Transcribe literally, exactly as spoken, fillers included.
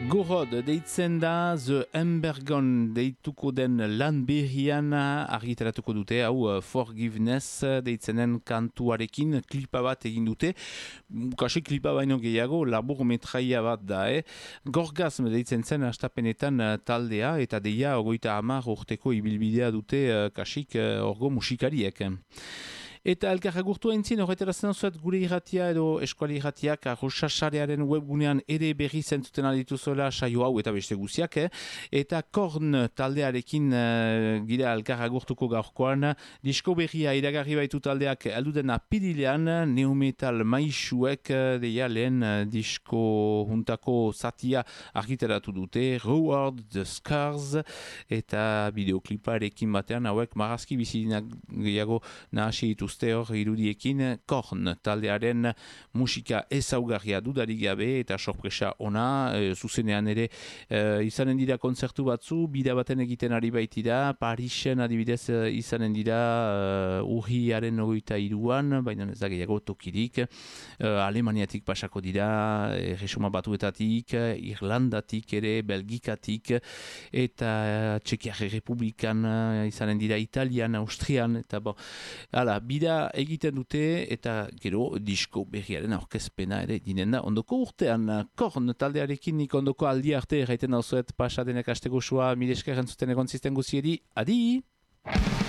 Gorod deitzen da The Embergon deituko den lan berrian argitaratuko dute, hau Forgiveness deitzenen kantuarekin klipa bat egin dute, kasi klipa baino gehiago, labur metraia bat da, eh? Gorgasm deitzen zen astapenetan taldea eta deia ogoita hamar urteko ibilbidea dute kasik orgo musikariek. Eta elkarragurtu haintzin, horretarazen zuet gure irratia edo eskuali irratiak arrosasarearen webgunean ere berri zentzuten aldituzuela saio hau eta beste guziak, eh? Eta Korn taldearekin uh, gira elkarragurtuko gaurkoan, disko berria iragarri baitu taldeak alduden apirilean, neometal maisuek deia lehen uh, disko juntako zatia argitaratu dute, Reward the Scars, eta bideokliparekin batean hauek marazki bizinak gehiago nahasi dituzte hor irudiekin. Korn taldearen musika ezaugarria dudarik gabe eta sorpresa ona, e, zuzenean ere e, izanen dira kontzertu batzu, bida baten egiten ari baitira, Parisen adibidez izanen dira e, urriaren ogoita iruan, baina ez da gehiago tokirik, e, Alemaniatik pasako dira, e, Resuma Batuetatik, Irlandatik ere, Belgikatik, eta Txekiar Republikan izanen dira, Italian, Austrian, eta bo, hala, bida egiten dute eta gero disko berriaren aurkezpena ere dinen da ondoko urtean. Korn taldearekin nik ondoko aldi arte erraiten dauzuet pasadenek asteko sua, mire esker entzuten egon zisten guziedi, adi!